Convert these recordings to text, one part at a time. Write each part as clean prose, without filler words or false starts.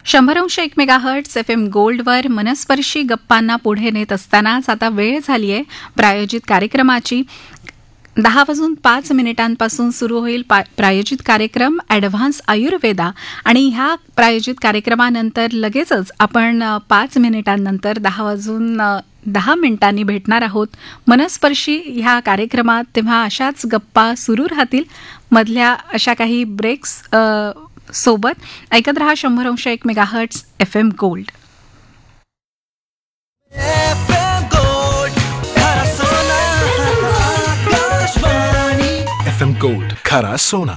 100.1 megahertz FM गोल्डवर मनस्पर्शी गप्पांना पुढे नेत असतानाच आता वेळ झाली आहे प्रायोजित कार्यक्रमाची. 10:05 सुरू होईल प्रायोजित कार्यक्रम ॲडव्हान्स आयुर्वेदा आणि ह्या प्रायोजित कार्यक्रमानंतर लगेचच आपण 5 मिनिटांनंतर 10:10 भेटणार आहोत मनस्पर्शी ह्या कार्यक्रमात. तेव्हा अशाच गप्पा सुरू राहतील मधल्या अशा काही ब्रेक्स सोबत. ऐकत रहा 100.1 megahertz FM gold. FM gold खरा सोना.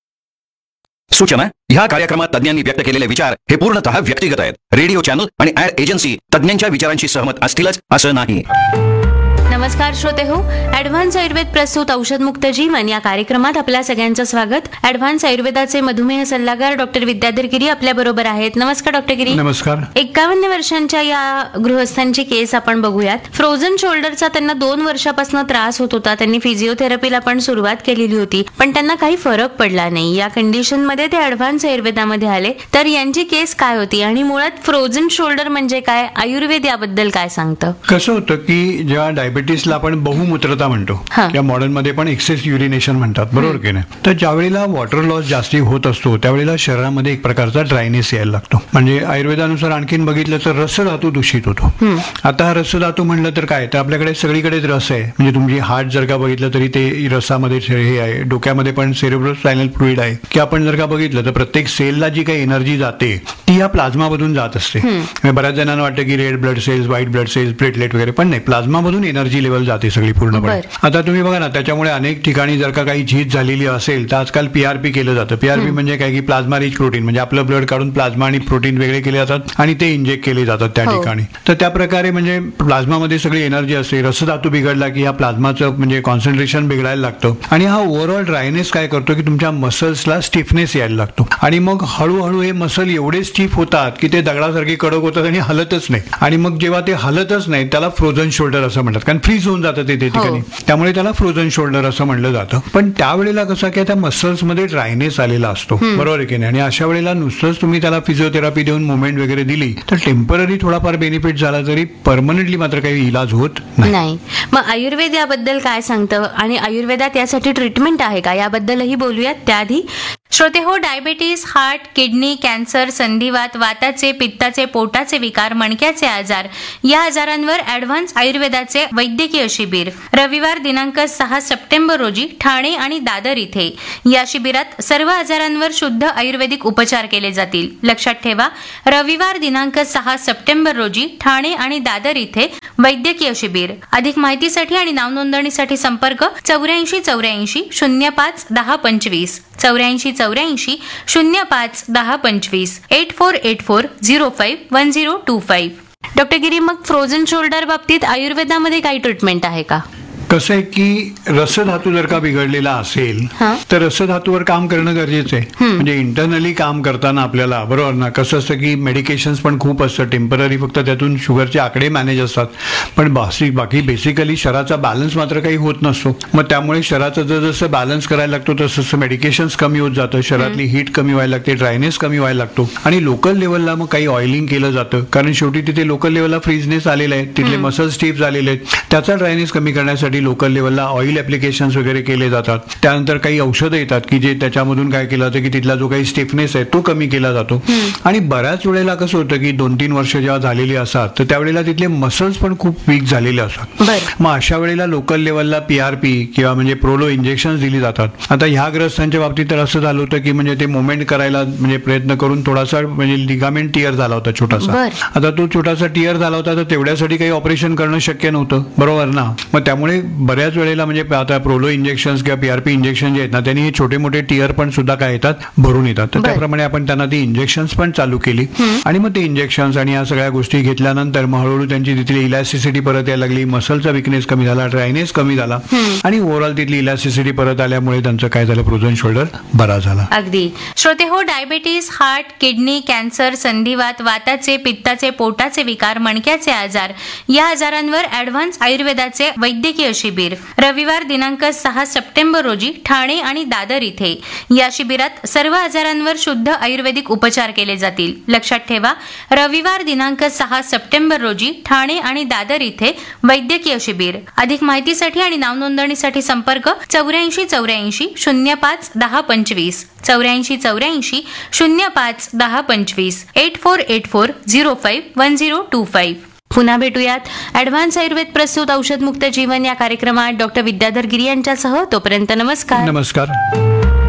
सूचना: ह्या कार्यक्रमात तज्ञांनी व्यक्त केलेले विचार हे पूर्णतः व्यक्तिगत आहेत. रेडिओ चॅनल आणि ॲड एजन्सी तज्ञांच्या विचारांशी सहमत असतीलच असं नाही. नमस्कार श्रोते हो, ॲडव्हान्स आयुर्वेद प्रस्तुत औषधमुक्त जीवन या कार्यक्रमात आपल्या सगळ्यांचं स्वागत. ॲडव्हान्स आयुर्वेदाचे मधुमेह सल्लागार डॉक्टर विद्याधर गिरी आपल्या बरोबर आहेत. नमस्कार डॉक्टर गिरी. नमस्कार. 51 वर्षांच्या या गृहस्थांची केस आपण बघूयात. फ्रोझन शोल्डरचा त्यांना 2 वर्षापासून त्रास होत होता. त्यांनी फिजिओथेरपीला पण सुरुवात केलेली होती, पण त्यांना काही फरक पडला नाही. या कंडिशन मध्ये ते ॲडव्हान्स आयुर्वेदामध्ये आले. तर यांची केस काय होती आणि मुळात फ्रोझन शोल्डर म्हणजे काय, आयुर्वेद याबद्दल काय सांगतं? कसं होतं की जेव्हा डायबिटीसला आपण बहुमूत्रता म्हणतो, या मॉडर्न मध्ये पण एक्सेस युरिनेशन म्हणतात, बरोबर की नाही? तर ज्यावेळेला वॉटर लॉस जास्ती होत असतो त्यावेळेला शरीरामध्ये एक प्रकारचा ड्रायनेस यायला लागतो. म्हणजे आयुर्वेदानुसार आणखीन बघितलं तर रसधातू दूषित होतो. आता हा रसधातू म्हणलं तर काय, तर आपल्याकडे सगळीकडेच रस आहे. म्हणजे तुमची हार्ट जर का बघितलं तरी ते रसामध्ये हे आहे. डोक्यामध्ये पण सेरेब्रोस्पायनल फ्लुइड आहे, की आपण जर का बघितलं तर प्रत्येक सेलला जी काही एनर्जी जाते ती या प्लाझ्मामधून जात असते. बऱ्याच जणांना वाटतं की red blood cells, white blood cells, platelet वगैरे, पण नाही, प्लाझ्मामधून एनर्जी लेवल जाते सगळी पूर्णपणे. आता तुम्ही बघा ना, त्याच्यामुळे अनेक ठिकाणी जर का काही झीज झालेली असेल तर आजकाल पीआरपी केलं जातं. पीआरपी म्हणजे काय की प्लाझ्मा रिच प्रोटीन, म्हणजे आपलं ब्लड काढून प्लाझ्मा आणि प्रोटीन वेगळे केले जातात आणि ते इंजेक्ट केले जातात त्या ठिकाणी. तर त्या प्रकारे म्हणजे प्लाझ्मामध्ये सगळी एनर्जी असते. रसधातू बिघडला की या प्लाझ्माचं म्हणजे कॉन्सन्ट्रेशन बिघडायला लागतं आणि हा ओव्हरऑल ड्रायनेस काय करतो की तुमच्या मसल्सला स्टिफनेस यायला लागतो आणि मग हळूहळू हे मसल एवढे स्टिफ होतात की ते दगडासारखे कडक होतात आणि हलतच नाही. आणि मग जेव्हा ते हलतच नाही त्याला फ्रोझन शोल्डर असं म्हणतात, कारण फ्रीज होऊन जातं ते ठिकाणी. त्यामुळे त्याला फ्रोझन शोल्डर असं म्हणलं जातं. पण त्यावेळेला कसं की त्या मसल्स मध्ये ड्रायनेस आलेला असतो, बरोबर आहे की नाही? आणि अशा वेळेला नुसतंच तुम्ही त्याला फिजिओथेरपी देऊन मुवमेंट वगैरे दिली तर टेम्पररी थोडाफार बेनिफिट झाला तरी परमनंटली मात्र काही इलाज होत नाही. मग आयुर्वेद याबद्दल काय सांगतं आणि आयुर्वेदात यासाठी ट्रीटमेंट आहे का, याबद्दलही बोलूयात. त्याआधी श्रोते हो, डायबिटीस, हार्ट, किडनी, कॅन्सर, संधिवात, वाताचे, पित्ताचे, पोटाचे विकार, मणक्याचे आजार या आजारांवर ॲडव्हान्स आयुर्वेदाचे वैद्यकीय शिबिर रविवार दिनांक 6 सप्टेंबर रोजी ठाणे आणि दादर इथे. या शिबिरात सर्व आजारांवर शुद्ध आयुर्वेदिक उपचार केले जातील. लक्षात ठेवा, रविवार दिनांक 6 सप्टेंबर रोजी ठाणे आणि दादर इथे वैद्यकीय शिबिर. अधिक माहितीसाठी आणि नाव नोंदणीसाठी संपर्क 8484 05 1025 8484 05 1025 8484 05 1025. डॉक्टर गिरी, मग फ्रोझन शोल्डर बाबतीत आयुर्वेदामध्ये काही ट्रीटमेंट आहे का? कसं आहे की रसधातू जर का बिघडलेला असेल तर रसधातूवर काम करणं गरजेचं आहे. म्हणजे इंटरनली काम करताना आपल्याला, बरोबर ना, कसं असतं की मेडिकेशन्स पण खूप असतं टेम्पररी, फक्त त्यातून शुगरचे आकडे मॅनेज असतात, पण बाकी बेसिकली शरीराचा बॅलन्स मात्र काही होत नसतो. मग त्यामुळे शरीराचं जसं बॅलन्स करायला लागतो तसं मेडिकेशन्स कमी होत जातं, शरीरातली हीट कमी व्हायला लागते, ड्रायनेस कमी व्हायला लागतो आणि लोकल लेवलला मग काही ऑइलिंग केलं जातं, कारण शेवटी तिथे लोकल लेवलला फ्रीजनेस आलेला आहे, तिथले मसल स्टिफ झालेले आहेत. त्याचा ड्रायनेस कमी करण्यासाठी लोकल लेवलला ऑइल ऍप्लिकेशन्स वगैरे केले जातात. त्यानंतर काही औषधं येतात की जे त्याच्यामधून काय केलं जातं की तिथला जो काही स्टिफनेस आहे तो कमी केला जातो. आणि बऱ्याच वेळेला कसं होतं की 2-3 वर्ष जेव्हा झालेली असतात तर त्यावेळेला तिथले मसल्स पण खूप वीक झालेले असतात. मग अशा वेळेला लोकल लेवलला पीआरपी किंवा म्हणजे प्रोलो इंजेक्शन दिली जातात. आता ह्या ग्रस्तांच्या बाबतीत तर असं झालं होतं की म्हणजे ते मुवमेंट करायला म्हणजे प्रयत्न करून थोडासा म्हणजे लिगामेंट टियर झाला होता छोटासा. आता तो छोटासा टियर झाला होता तर तेवढ्यासाठी काही ऑपरेशन करणं शक्य नव्हतं, बरोबर ना? मग त्यामुळे बऱ्याच वेळेला म्हणजे आता प्रोलो इंजेक्शन किंवा पीआरपी इंजेक्शन जे आहेत ना त्यांनी हे छोटे मोठे टियर पण सुद्धा काय येतात, भरून येतात. तर त्याप्रमाणे आपण त्यांना ती इंजेक्शन पण चालू केली आणि मग ते इंजेक्शन आणि या सगळ्या गोष्टी घेतल्यानंतर मग हळूहळू त्यांची तिथली इलॅस्टिसिटी परत यायला लागली, मसलचा विकनेस कमी झाला, ड्रायनेस कमी झाला आणि ओव्हरऑल तिथली इलॅस्टिसिटी परत आल्यामुळे त्यांचं काय झालं, फ्रोझन शोल्डर बरा झाला. अगदी. श्रोते हो, डायबिटीस, हार्ट, किडनी, कॅन्सर, संधिवात, वाताचे, पित्ताचे, पोटाचे विकार, मणक्याचे आजार या आजारांवर ॲडव्हान्स आयुर्वेदाचे वैद्यकीय शिबिर रविवार दिनांक 6 सप्टेंबर रोजी ठाणे आणि दादर इथे. या शिबिरात सर्व आजारांवर शुद्ध आयुर्वेदिक उपचार केले जातील. लक्षात ठेवा, रविवार दिनांक 6 सप्टेंबर रोजी ठाणे आणि दादर इथे वैद्यकीय शिबिर. अधिक माहितीसाठी आणि नाव नोंदणीसाठी संपर्क 8484 05 1025 8484 05 1025 8484 05 1025. पुन्हा भेटूयात ऍडव्हान्स आयुर्वेद प्रस्तुत औषधमुक्त जीवन या कार्यक्रमात डॉक्टर विद्याधर गिरी यांच्यासह. तोपर्यंत नमस्कार. नमस्कार.